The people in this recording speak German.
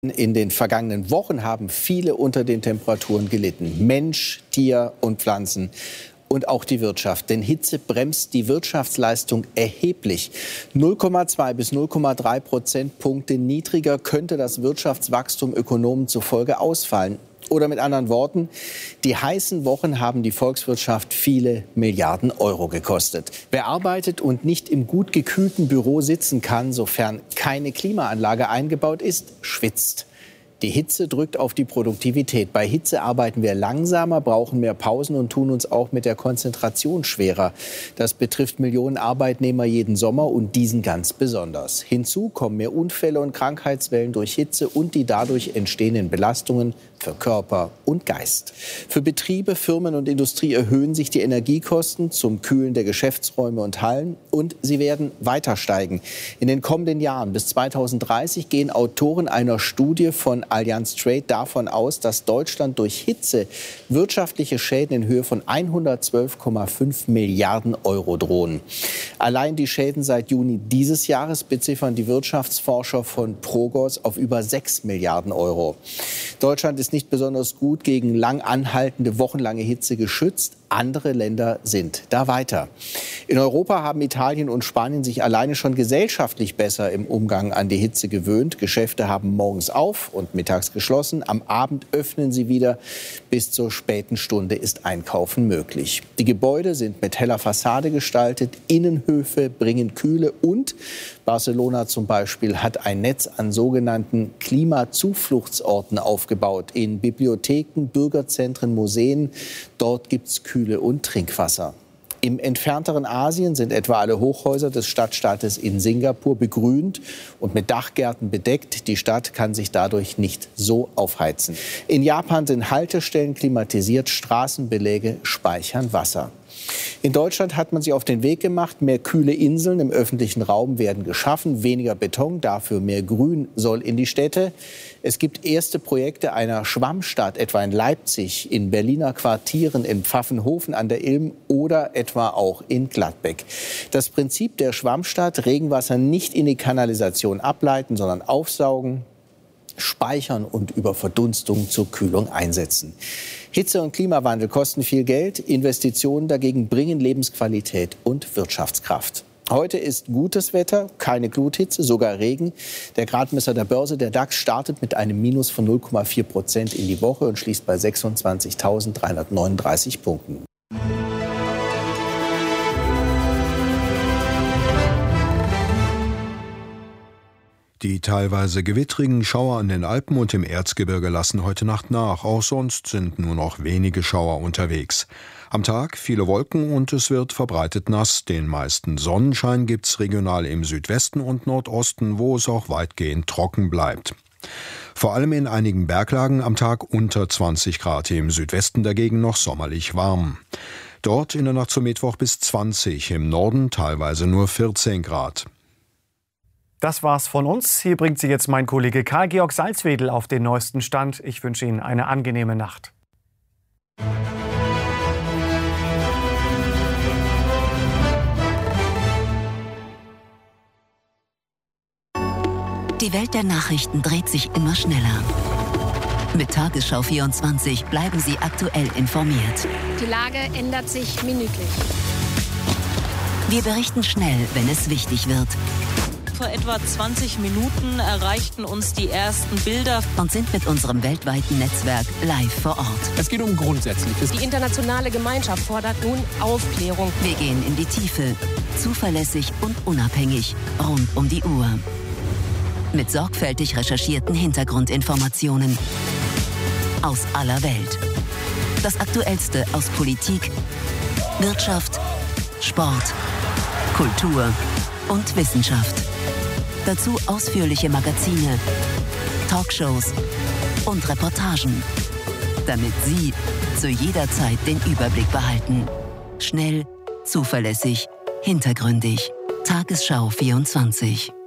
In den vergangenen Wochen haben viele unter den Temperaturen gelitten. Mensch, Tier und Pflanzen und auch die Wirtschaft. Denn Hitze bremst die Wirtschaftsleistung erheblich. 0,2 bis 0,3 Prozentpunkte niedriger könnte das Wirtschaftswachstum Ökonomen zufolge ausfallen. Oder mit anderen Worten, die heißen Wochen haben die Volkswirtschaft viele Milliarden Euro gekostet. Wer arbeitet und nicht im gut gekühlten Büro sitzen kann, sofern keine Klimaanlage eingebaut ist, schwitzt. Die Hitze drückt auf die Produktivität. Bei Hitze arbeiten wir langsamer, brauchen mehr Pausen und tun uns auch mit der Konzentration schwerer. Das betrifft Millionen Arbeitnehmer jeden Sommer und diesen ganz besonders. Hinzu kommen mehr Unfälle und Krankheitswellen durch Hitze und die dadurch entstehenden Belastungen für Körper und Geist. Für Betriebe, Firmen und Industrie erhöhen sich die Energiekosten zum Kühlen der Geschäftsräume und Hallen und sie werden weiter steigen. In den kommenden Jahren bis 2030 gehen Autoren einer Studie von Allianz Trade davon aus, dass Deutschland durch Hitze wirtschaftliche Schäden in Höhe von 112,5 Milliarden Euro drohen. Allein die Schäden seit Juni dieses Jahres beziffern die Wirtschaftsforscher von Progos auf über 6 Milliarden Euro. Deutschland ist nicht besonders gut gegen lang anhaltende, wochenlange Hitze geschützt. Andere Länder sind da weiter. In Europa haben Italien und Spanien sich alleine schon gesellschaftlich besser im Umgang an die Hitze gewöhnt. Geschäfte haben morgens auf und mittags geschlossen. Am Abend öffnen sie wieder. Bis zur späten Stunde ist Einkaufen möglich. Die Gebäude sind mit heller Fassade gestaltet. Innenhöfe bringen Kühle und Barcelona zum Beispiel hat ein Netz an sogenannten Klimazufluchtsorten aufgebaut. In Bibliotheken, Bürgerzentren, Museen. Dort gibt es Kühle und Trinkwasser. Im entfernteren Asien sind etwa alle Hochhäuser des Stadtstaates in Singapur begrünt und mit Dachgärten bedeckt. Die Stadt kann sich dadurch nicht so aufheizen. In Japan sind Haltestellen klimatisiert, Straßenbeläge speichern Wasser. In Deutschland hat man sich auf den Weg gemacht. Mehr kühle Inseln im öffentlichen Raum werden geschaffen. Weniger Beton, dafür mehr Grün soll in die Städte. Es gibt erste Projekte einer Schwammstadt, etwa in Leipzig, in Berliner Quartieren, in Pfaffenhofen an der Ilm oder etwa auch in Gladbeck. Das Prinzip der Schwammstadt: Regenwasser nicht in die Kanalisation ableiten, sondern aufsaugen, speichern und über Verdunstung zur Kühlung einsetzen. Hitze und Klimawandel kosten viel Geld, Investitionen dagegen bringen Lebensqualität und Wirtschaftskraft. Heute ist gutes Wetter, keine Gluthitze, sogar Regen. Der Gradmesser der Börse, der DAX, startet mit einem Minus von 0,4% in die Woche und schließt bei 26.339 Punkten. Die teilweise gewittrigen Schauer an den Alpen und im Erzgebirge lassen heute Nacht nach. Auch sonst sind nur noch wenige Schauer unterwegs. Am Tag viele Wolken und es wird verbreitet nass. Den meisten Sonnenschein gibt's regional im Südwesten und Nordosten, wo es auch weitgehend trocken bleibt. Vor allem in einigen Berglagen am Tag unter 20 Grad, im Südwesten dagegen noch sommerlich warm. Dort in der Nacht zum Mittwoch bis 20, im Norden teilweise nur 14 Grad. Das war's von uns. Hier bringt Sie jetzt mein Kollege Karl-Georg Salzwedel auf den neuesten Stand. Ich wünsche Ihnen eine angenehme Nacht. Die Welt der Nachrichten dreht sich immer schneller. Mit Tagesschau 24 bleiben Sie aktuell informiert. Die Lage ändert sich minütlich. Wir berichten schnell, wenn es wichtig wird. Vor etwa 20 Minuten erreichten uns die ersten Bilder und sind mit unserem weltweiten Netzwerk live vor Ort. Es geht um Grundsätzliches. Die internationale Gemeinschaft fordert nun Aufklärung. Wir gehen in die Tiefe, zuverlässig und unabhängig, rund um die Uhr. Mit sorgfältig recherchierten Hintergrundinformationen aus aller Welt. Das Aktuellste aus Politik, Wirtschaft, Sport, Kultur und Wissenschaft. Dazu ausführliche Magazine, Talkshows und Reportagen, damit Sie zu jeder Zeit den Überblick behalten. Schnell, zuverlässig, hintergründig. Tagesschau 24.